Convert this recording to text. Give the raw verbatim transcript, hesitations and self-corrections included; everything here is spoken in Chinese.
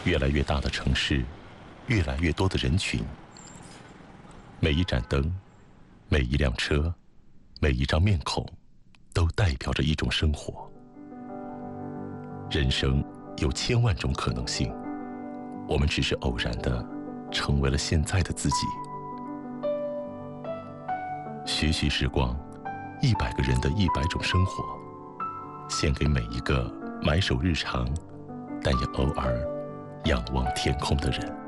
越来越大的城市，越来越多的人群，每一盏灯，每一辆车，每一张面孔，都代表着一种生活。人生有千万种可能性，我们只是偶然的成为了现在的自己。徐徐时光，一百个人的一百种生活，献给每一个埋首日常，但也偶尔仰望天空的人。